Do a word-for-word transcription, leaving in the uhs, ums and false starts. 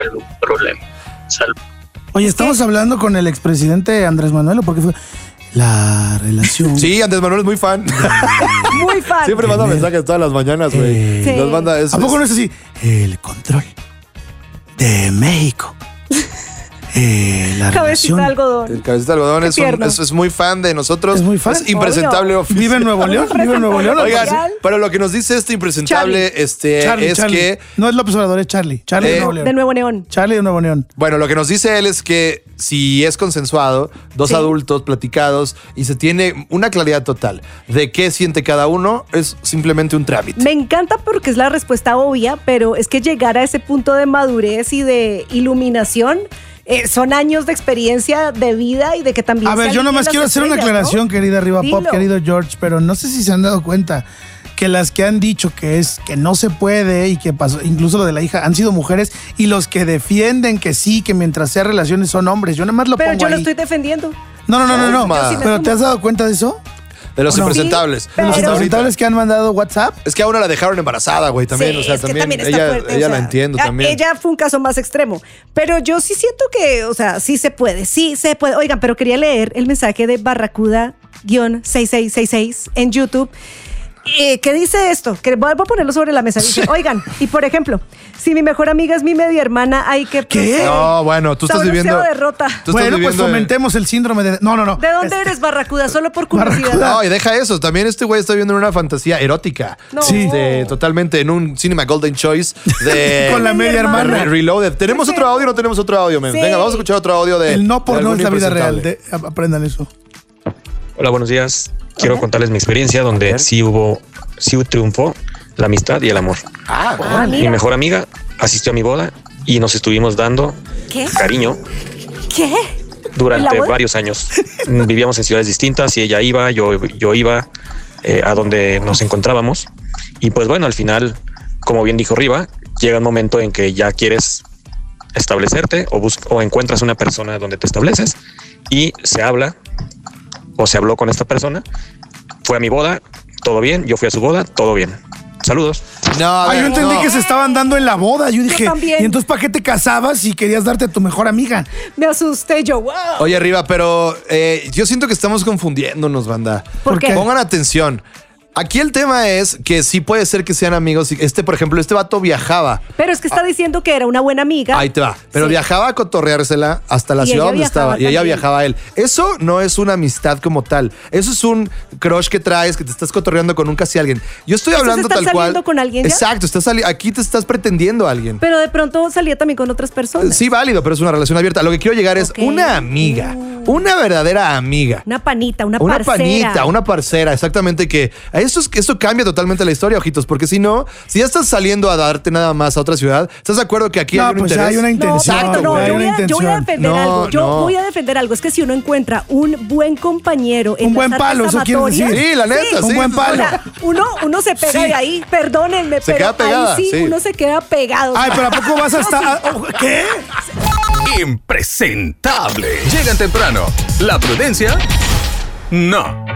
algún problema. Salud. Oye, ¿estamos hablando con el expresidente Andrés Manuel o por qué fue la relación? Sí, Andrés Manuel es muy fan. Muy fan. Siempre manda mensajes todas las mañanas, güey. Eh, Sí. Nos manda eso. ¿A poco no es así? El control de México. Eh, la Cabecita relación. de algodón. El cabecita de algodón Qué es, un- tierno. es, es muy fan de nosotros. Es muy fan. Es impresentable. Obvio. oficial. ¿Vive en Nuevo León? ¿Vive en Nuevo León? Oigan, Oficial. pero lo que nos dice este impresentable Charlie. este, Charlie, es Charlie. que, No es López Obrador, es Charlie. Charlie Eh, de Nuevo León. De Nuevo León. Charlie de Nuevo León. bueno, lo que nos dice él es que si es consensuado, dos Sí. adultos platicados y se tiene una claridad total de qué siente cada uno, es simplemente un trámite. Me encanta porque es la respuesta obvia, pero es que llegar a ese punto de madurez y de iluminación eh, son años de experiencia de vida y de que también A ver, se yo nomás alinean quiero las hacer una estrellas, aclaración, ¿no? querida Arriba Pop, Dilo. querido George, pero no sé si se han dado cuenta que las que han dicho que es que no se puede y que pasó, incluso lo de la hija, han sido mujeres y los que defienden que sí, que mientras sea relaciones son hombres. Yo nada más lo Pero pongo yo lo ahí. estoy defendiendo. No, no, no, no, no. Yo sí me Pero sumo. ¿te has dado cuenta de eso? De los ¿O no? impresentables. Sí, De pero- los Hasta ahorita. impresentables que han mandado WhatsApp. Es que a una la dejaron embarazada, güey, también. Sí, o sea, es que también, está ella, fuerte, ella o la sea, entiendo a- también. Ella fue un caso más extremo. Pero yo sí siento que, o sea, sí se puede, sí se puede. Oigan, pero quería leer el mensaje de Barracuda-seis seis seis seis en YouTube. Eh, ¿Qué dice esto? Que voy a ponerlo sobre la mesa. Dice, oigan, y por ejemplo, si mi mejor amiga es mi media hermana, hay que... ¿Qué? No, bueno, tú estás Sabroseo viviendo. derrota. Tú estás Bueno, pues viviendo en- fomentemos el síndrome de... No, no, no. ¿De dónde Es- eres, Barracuda? Solo por curiosidad. Barracuda. No, y deja eso. También este güey está viviendo en una fantasía erótica. No. Sí. Este, totalmente en un Cinema Golden Choice de. Con la media hermana. Re- Reloaded. ¿Tenemos Sí. otro audio o no tenemos otro audio, men? Sí. Venga, vamos a escuchar otro audio de. El no por de no algún es la vida real. impresentable. De- aprendan eso. Hola, buenos días. Quiero contarles mi experiencia donde sí hubo, sí triunfó la amistad y el amor. Ah, bueno. Ah, Mi mira. mejor amiga asistió a mi boda y nos estuvimos dando ¿Qué? cariño ¿Qué? durante ¿En la boda? varios años. Vivíamos en ciudades distintas y ella iba, yo, yo iba eh, a donde nos encontrábamos. Y pues bueno, al final, como bien dijo Riva, llega un momento en que ya quieres establecerte o, bus- o encuentras una persona donde te estableces y se habla o se habló con esta persona. Fue a mi boda, todo bien. Yo fui a su boda, todo bien. Saludos. No, a Ah, ver, yo entendí no. que se estaban dando en la boda. Yo dije, también. ¿y entonces para qué te casabas si querías darte a tu mejor amiga? Me asusté yo. ¡Wow! Oye, arriba, pero eh, yo siento que estamos confundiéndonos, banda. ¿Por qué? Pongan atención. Aquí el tema es que sí puede ser que sean amigos. Este, por ejemplo, este vato viajaba. Pero es que está diciendo que era una buena amiga. Ahí te va. Pero Sí. viajaba a cotorreársela hasta la Y ciudad ella donde viajaba estaba. Y ella también. viajaba a él. Eso no es una amistad como tal. Eso es un crush que traes, que te estás cotorreando con un casi alguien. Yo estoy ¿Estás- hablando estás tal cual. saliendo con alguien ya? Exacto. Estás sali- aquí te estás pretendiendo a alguien. Pero de pronto salía también con otras personas. Sí, válido, pero es una relación abierta. Lo que quiero llegar es Ok. una amiga. Una verdadera amiga. Una panita, una, Una parcera. panita, una parcera, exactamente, que eso, es, eso cambia totalmente la historia, ojitos, porque si no, si ya estás saliendo a darte nada más a otra ciudad, ¿estás de acuerdo que aquí No, hay un pues interés? hay una No, intención. exacto, no, hay yo una voy, a, yo voy a intención. defender No, algo. Yo no. voy a defender algo. Es que si uno encuentra un buen compañero en Un las buen artes palo, eso quieres amatorias- decir. Sí, la neta, Un sí. buen palo. O sea, uno, uno se pega Sí. de ahí, perdónenme, Se pero queda pegada, ahí sí, sí. uno se queda pegado. Ay, pero ¿a poco vas hasta...? a- oh, ¿Qué? Impresentable. Llegan temprano. La prudencia, no.